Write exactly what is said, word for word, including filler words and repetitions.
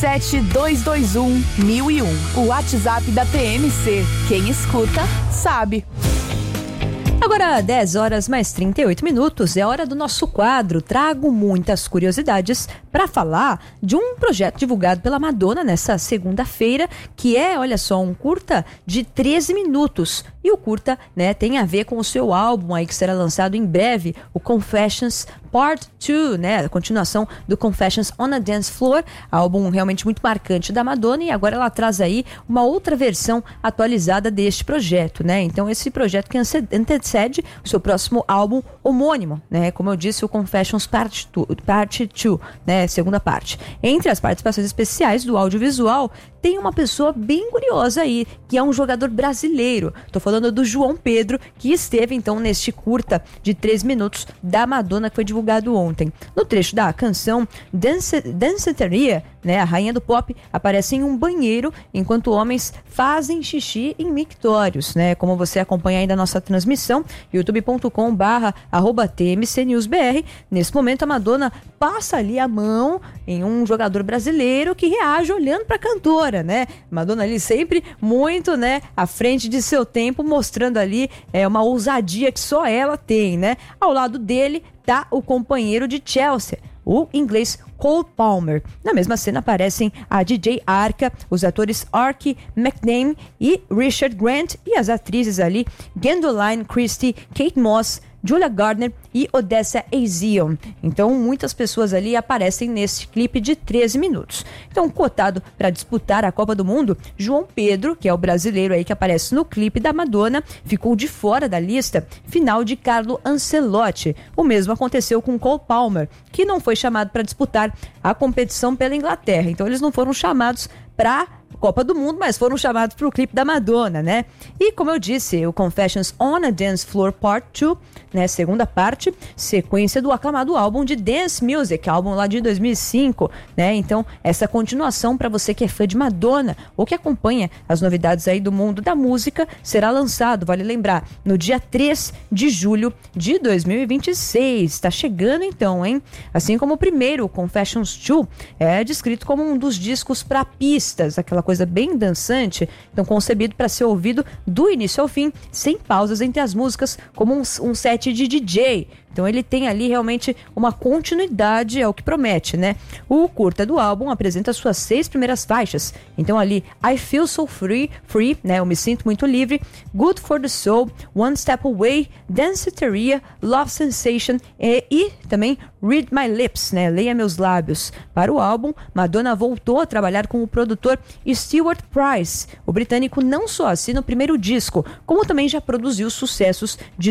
sete dois dois um, mil e um. O WhatsApp da P M C. Quem escuta, sabe. Agora, dez horas mais trinta e oito minutos, é hora do nosso quadro. Trago muitas curiosidades para falar de um projeto divulgado pela Madonna nessa segunda-feira, que é, olha só, um curta de treze minutos. E o curta, né, tem a ver com o seu álbum aí que será lançado em breve, o Confessions Part dois, né, a continuação do Confessions on a Dance Floor, álbum realmente muito marcante da Madonna, e agora ela traz aí uma outra versão atualizada deste projeto, né? Então esse projeto que antecede o seu próximo álbum homônimo, né? Como eu disse, o Confessions Part dois, né, segunda parte. Entre as participações especiais do audiovisual, tem uma pessoa bem curiosa aí, que é um jogador brasileiro. Tô falando do João Pedro, que esteve então neste curta de três minutos da Madonna, que foi divulgado ontem. No trecho da canção, Dance, Danceteria, né, a rainha do pop, aparece em um banheiro, enquanto homens fazem xixi em mictórios, né? Como você acompanha aí da nossa transmissão, youtube ponto com barra arroba T M C News B R. Nesse momento, a Madonna passa ali a mão em um jogador brasileiro que reage olhando para a cantora, né? Madonna ali sempre muito, né, à frente de seu tempo, mostrando ali é, uma ousadia que só ela tem, né? Ao lado dele tá o companheiro de Chelsea, o inglês Cole Palmer. Na mesma cena aparecem a D J Arca, os atores Arky McName e Richard Grant e as atrizes ali Gwendoline Christie, Kate Moss, Julia Gardner e Odessa Ezion. Então, muitas pessoas ali aparecem nesse clipe de treze minutos. Então, cotado para disputar a Copa do Mundo, João Pedro, que é o brasileiro aí que aparece no clipe da Madonna, ficou de fora da lista final de Carlo Ancelotti. O mesmo aconteceu com Cole Palmer, que não foi chamado para disputar a competição pela Inglaterra. Então, eles não foram chamados para Copa do Mundo, mas foram chamados para o clipe da Madonna, né? E como eu disse, o Confessions on a Dance Floor Part dois, né, segunda parte, sequência do aclamado álbum de Dance Music, álbum lá de dois mil e cinco, né? Então, essa continuação para você que é fã de Madonna ou que acompanha as novidades aí do mundo da música, será lançado, vale lembrar, no dia três de julho de dois mil e vinte e seis. Tá chegando então, hein? Assim como o primeiro, o Confessions dois, é descrito como um dos discos para pistas, aquela coisa bem dançante, então concebido para ser ouvido do início ao fim, sem pausas entre as músicas, como um, um set de D J. Então ele tem ali realmente uma continuidade, é o que promete, né? O curta do álbum apresenta suas seis primeiras faixas. Então ali, I Feel So Free, Free, né? Eu me sinto muito livre, Good for the Soul, One Step Away, Danceteria, Love Sensation e, e também Read My Lips, né? Leia Meus Lábios. Para o álbum, Madonna voltou a trabalhar com o produtor Stuart Price. O britânico não só assina o primeiro disco, como também já produziu sucessos de